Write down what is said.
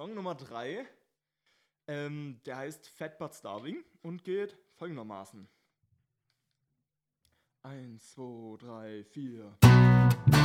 Song Nummer 3. Der heißt Fat But Starving und geht folgendermaßen. 1, 2, 3, 4.